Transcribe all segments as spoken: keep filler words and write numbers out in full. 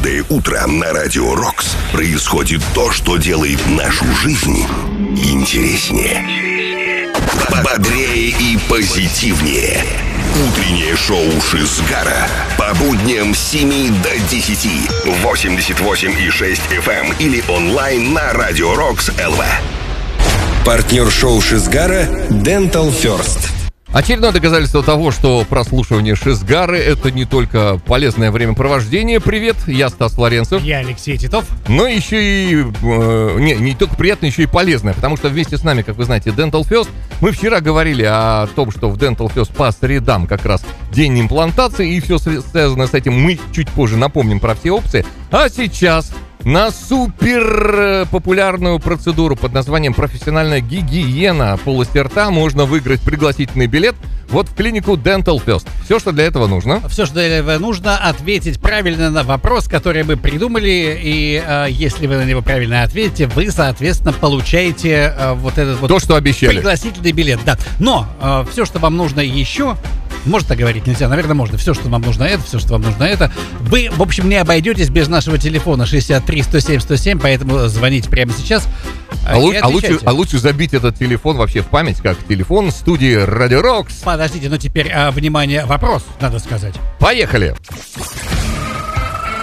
Каждое утро на Радио Рокс происходит то, что делает нашу жизнь интереснее, бодрее и позитивнее. Утреннее шоу Шизгара по будням с семи до десяти, восемьдесят восемь и шесть эф эм или онлайн на Радио Рокс точка эл ви. Партнер шоу Шизгара Dental First. Очередное доказательство того, что прослушивание Шизгары — это не только полезное времяпровождение. Привет, я Стас Лоренцев. Я Алексей Титов. Но еще и... Э, не, не только приятное, еще и полезное. Потому что вместе с нами, как вы знаете, Dental First. Мы вчера говорили о том, что в Dental First по средам как раз день имплантации. И все связано с этим. Мы чуть позже напомним про все опции. А сейчас... на супер популярную процедуру под названием профессиональная гигиена полости рта можно выиграть пригласительный билет вот в клинику Dental First. Все, что для этого нужно. Все, что для этого нужно, ответить правильно на вопрос, который мы придумали. И э, если вы на него правильно ответите, вы, соответственно, получаете э, вот этот вот... то, что обещали. Пригласительный билет, да. Но э, все, что вам нужно еще... Можно так говорить? Нельзя. Наверное, можно. Все, что вам нужно это, все, что вам нужно это. Вы, в общем, не обойдетесь без нашего телефона шестьдесят три сто семь сто семь, поэтому звоните прямо сейчас. А, лу- а, лучше, а лучше забить этот телефон вообще в память, как телефон студии Радио Рокс. Подождите, ну теперь, а, внимание, вопрос, надо сказать. Поехали!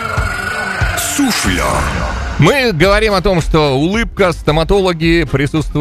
Суфлер. Мы говорим о том, что улыбка, стоматологи присутствуют